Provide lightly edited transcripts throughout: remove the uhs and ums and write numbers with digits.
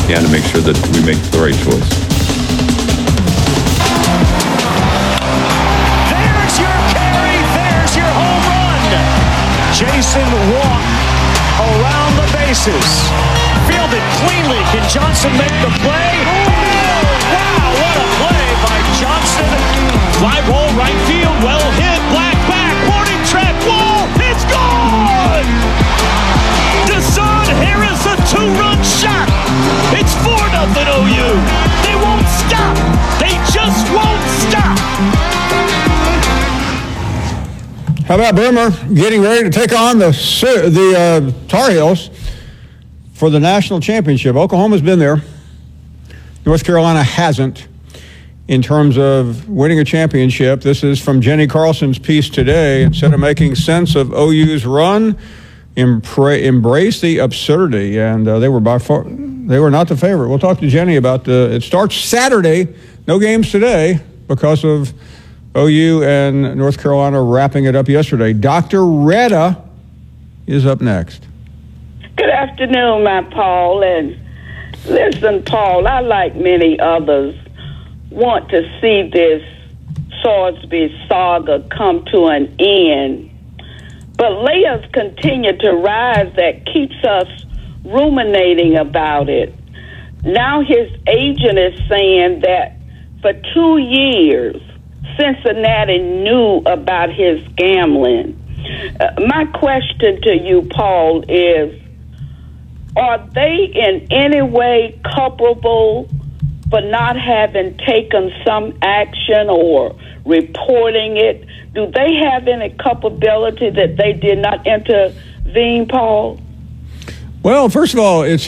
can to make sure that we make the right choice. There's your carry. There's your home run. Jason walked around the bases. Fielded cleanly. Can Johnson make the play? Oh, wow, what a play by Johnson. Fly ball right field, well hit, black back, warning track, wall, it's gone! Desan Harris, a two-run shot. It's 4-0 OU. They won't stop. They just won't stop. How about Boomer getting ready to take on the Tar Heels for the national championship? Oklahoma's been there. North Carolina hasn't in terms of winning a championship. This is from Jenny Carlson's piece today. Instead of making sense of OU's run, embrace the absurdity. And they were not the favorite. We'll talk to Jenny about it starts Saturday. No games today because of OU and North Carolina wrapping it up yesterday. Dr. Retta is up next. Good afternoon, my Paul. And listen, Paul, I, like many others, want to see this Salisbury saga come to an end. But layers continue to rise that keeps us ruminating about it. Now his agent is saying that for 2 years, Cincinnati knew about his gambling. My question to you, Paul, is, are they in any way culpable for not having taken some action or reporting it? Do they have any culpability that they did not intervene, Paul? Well, first of all, it's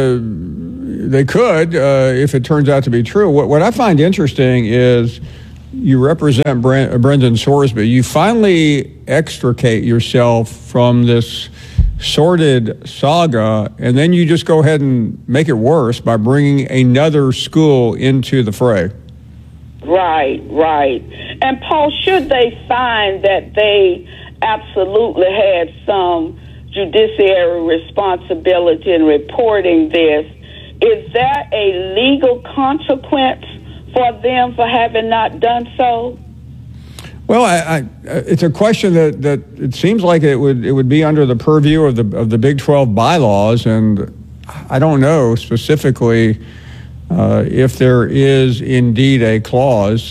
they could if it turns out to be true. What I find interesting is you represent Brendan Sorsby. You finally extricate yourself from this sordid saga, and then you just go ahead and make it worse by bringing another school into the fray. Right. And Paul, should they find that they absolutely had some judiciary responsibility in reporting this, is that a legal consequence for them for having not done so? Well, it's a question that it seems like it would be under the purview of the Big 12 bylaws, and I don't know specifically if there is indeed a clause.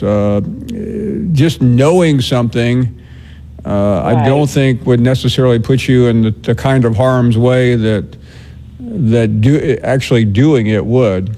Just knowing something, right, I don't think would necessarily put you in the kind of harm's way that actually doing it would.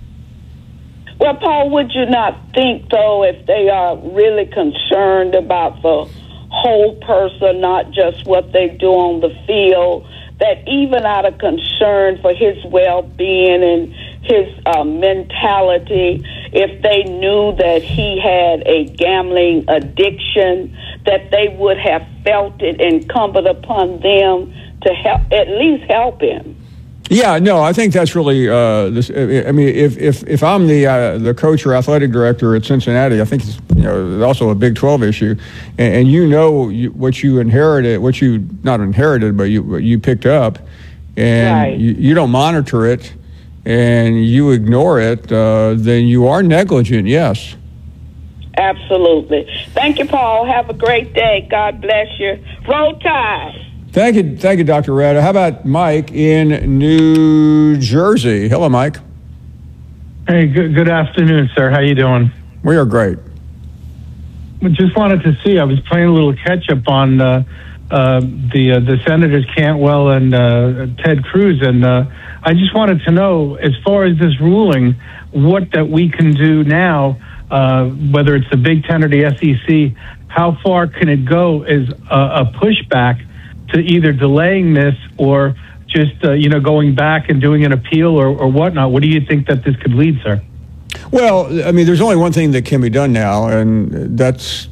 Well, Paul, would you not think, though, if they are really concerned about the whole person, not just what they do on the field, that even out of concern for his well-being and his mentality, if they knew that he had a gambling addiction, that they would have felt it incumbent upon them to at least help him? Yeah, no, I think that's really this. I mean, if I'm the coach or athletic director at Cincinnati, I think it's also a Big 12 issue, and what you inherited, what you not inherited, but you picked up, and right, you don't monitor it, and you ignore it, then you are negligent. Yes. Absolutely. Thank you, Paul. Have a great day. God bless you. Roll Tide. Thank you, Dr. Retta. How about Mike in New Jersey? Hello, Mike. Hey, good afternoon, sir. How you doing? We are great. I just wanted to see. I was playing a little catch up on the Senators Cantwell and Ted Cruz, and I just wanted to know, as far as this ruling, what that we can do now, whether it's the Big Ten or the SEC. How far can it go as a pushback to either delaying this or just, going back and doing an appeal or whatnot? What do you think that this could lead, sir? Well, I mean, there's only one thing that can be done now, and that's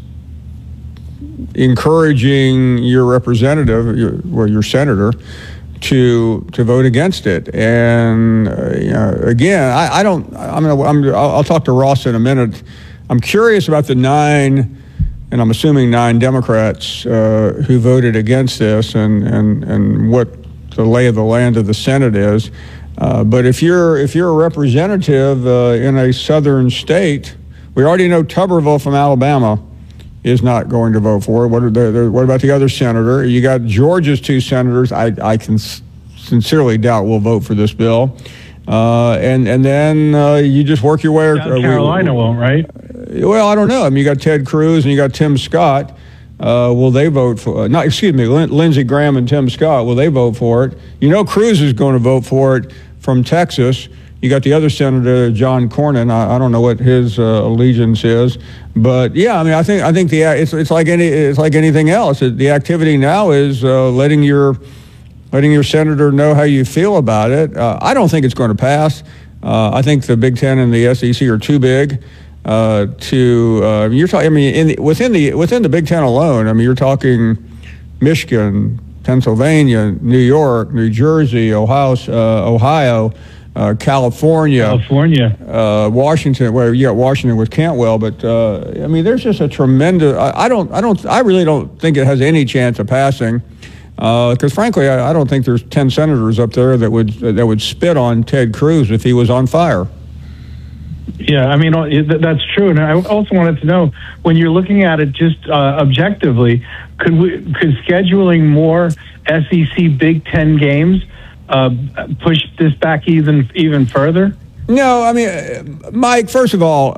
encouraging your representative, your senator, to vote against it. And again, I'll talk to Ross in a minute. I'm curious about the 9. And I'm assuming 9 Democrats who voted against this, and what the lay of the land of the Senate is. But if you're a representative in a southern state, we already know Tuberville from Alabama is not going to vote for it. What about the other senator? You got Georgia's 2 senators. I can sincerely doubt will vote for this bill. And then you just work your way. South Carolina won't, right? Well, I don't know. I mean, you got Ted Cruz and you got Tim Scott. Will they vote for? Lindsey Graham and Tim Scott. Will they vote for it? You know, Cruz is going to vote for it from Texas. You got the other senator, John Cornyn. I don't know what his allegiance is, but yeah, I mean, I think it's like anything else. The activity now is letting your senator know how you feel about it. I don't think it's going to pass. I think the Big Ten and the SEC are too big to. You're talking. I mean, within the Big Ten alone. I mean, you're talking Michigan, Pennsylvania, New York, New Jersey, Ohio. California, Washington. Well, you got Washington with Cantwell, but I mean, there's just a tremendous. I really don't think it has any chance of passing, because frankly, I don't think there's 10 senators up there that would spit on Ted Cruz if he was on fire. Yeah, I mean, that's true. And I also wanted to know, when you're looking at it just objectively, could scheduling more SEC Big Ten games push this back even further? No, I mean, Mike. First of all,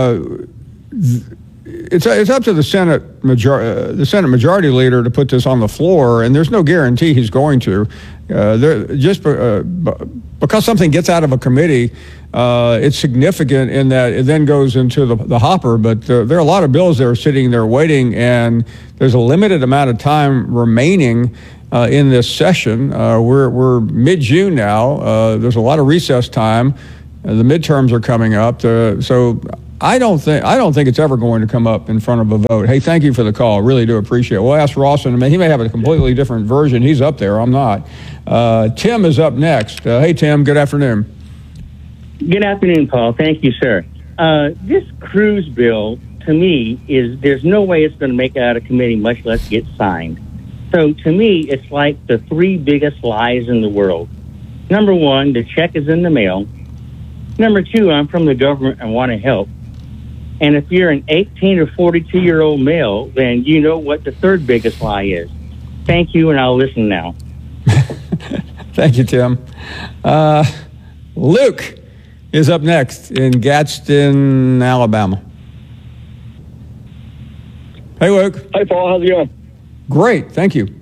it's up to the Senate majority leader to put this on the floor, and there's no guarantee he's going to. Because something gets out of a committee, it's significant in that it then goes into the hopper. But there are a lot of bills that are sitting there waiting, and there's a limited amount of time remaining in this session. We're mid-June now. There's a lot of recess time. The midterms are coming up. So I don't think it's ever going to come up in front of a vote. Hey, thank you for the call. Really do appreciate it. We'll ask Rawson. I mean, he may have a completely different version. He's up there. I'm not. Tim is up next. Hey, Tim. Good afternoon. Good afternoon, Paul. Thank you, sir. This Cruz bill, to me, there's no way it's going to make it out of committee, much less get signed. So to me, it's like the 3 biggest lies in the world. Number 1, the check is in the mail. Number 2, I'm from the government and want to help. And if you're an 18 or 42-year-old male, then you know what the 3rd biggest lie is. Thank you, and I'll listen now. Thank you, Tim. Luke is up next in Gadsden, Alabama. Hey, Luke. Hey, Paul. How's it going? Great, thank you.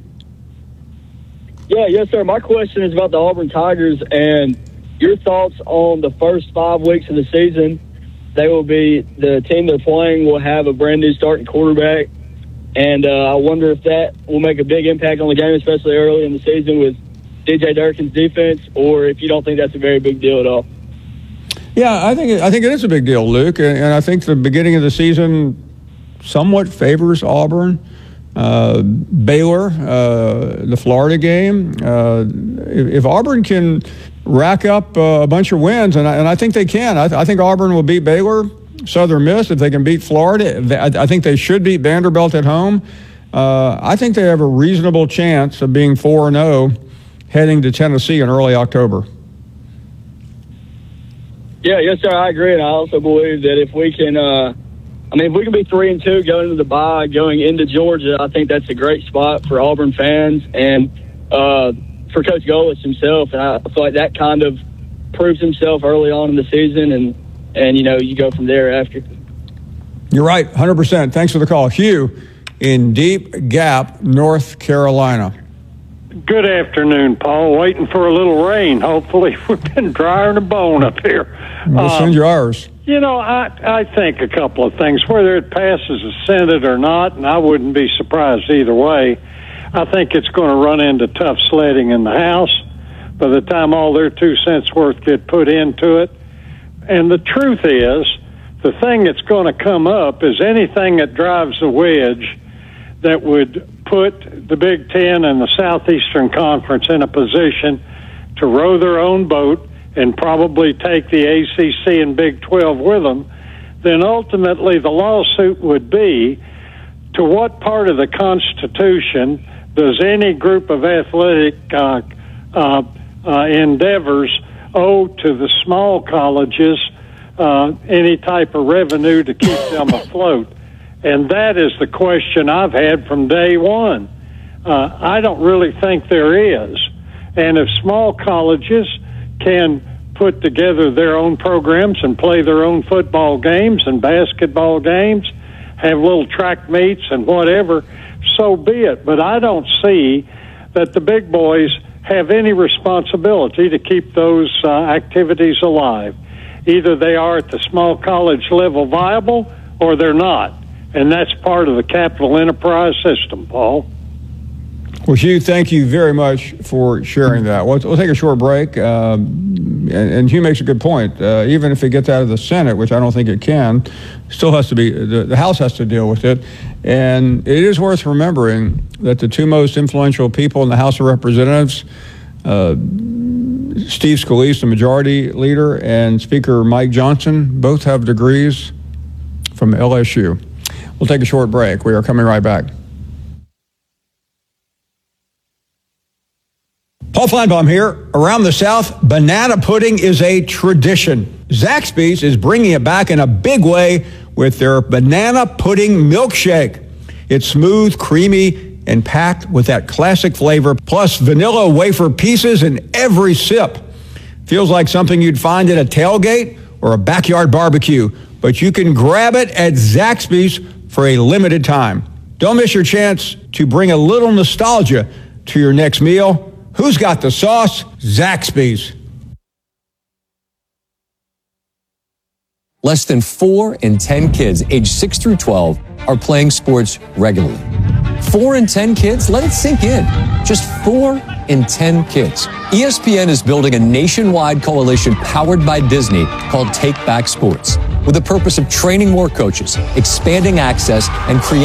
Yes, sir. My question is about the Auburn Tigers and your thoughts on the first 5 weeks of the season. They will be the team they're playing will have a brand new starting quarterback, and I wonder if that will make a big impact on the game, especially early in the season with DJ Durkin's defense, or if you don't think that's a very big deal at all. Yeah, I think it is a big deal, Luke, and I think the beginning of the season somewhat favors Auburn. Baylor, the Florida game. If Auburn can rack up a bunch of wins, and I think they can. I think Auburn will beat Baylor, Southern Miss. If they can beat Florida, I think they should beat Vanderbilt at home. I think they have a reasonable chance of being 4-0 heading to Tennessee in early October. Yeah, yes, sir. I agree, and I also believe that if we can, if we can be 3-2 going into the bye, going into Georgia, I think that's a great spot for Auburn fans and for Coach Golich himself. And I feel like that kind of proves himself early on in the season, and you go from there after. You're right, 100%. Thanks for the call. Hugh in Deep Gap, North Carolina. Good afternoon, Paul. Waiting for a little rain, hopefully. We've been drier than a bone up here. We'll send you ours. I think a couple of things, whether it passes the Senate or not, and I wouldn't be surprised either way. I think it's going to run into tough sledding in the House by the time all their 2 cents worth get put into it. And the truth is, the thing that's going to come up is anything that drives the wedge that would put the Big Ten and the Southeastern Conference in a position to row their own boat and probably take the ACC and Big 12 with them, then ultimately the lawsuit would be, to what part of the Constitution does any group of athletic endeavors owe to the small colleges any type of revenue to keep them afloat. And that is the question I've had from day one. I don't really think there is. And if small colleges can put together their own programs and play their own football games and basketball games, have little track meets and whatever, so be it. But I don't see that the big boys have any responsibility to keep those activities alive. Either they are at the small college level viable or they're not. And that's part of the capital enterprise system, Paul. Well, Hugh, thank you very much for sharing that. We'll take a short break. And Hugh makes a good point. Even if it gets out of the Senate, which I don't think it can, still has to be, the House has to deal with it. And it is worth remembering that the two most influential people in the House of Representatives, Steve Scalise, the majority leader, and Speaker Mike Johnson, both have degrees from LSU. We'll take a short break. We are coming right back. Paul Feinbaum here. Around the South, banana pudding is a tradition. Zaxby's is bringing it back in a big way with their banana pudding milkshake. It's smooth, creamy, and packed with that classic flavor, plus vanilla wafer pieces in every sip. Feels like something you'd find at a tailgate or a backyard barbecue, but you can grab it at Zaxby's for a limited time. Don't miss your chance to bring a little nostalgia to your next meal. Who's got the sauce? Zaxby's. Less than 4 in 10 kids aged 6 through 12 are playing sports regularly. 4 in 10 kids? Let it sink in. Just 4 in 10 kids. ESPN is building a nationwide coalition powered by Disney called Take Back Sports, with the purpose of training more coaches, expanding access, and creating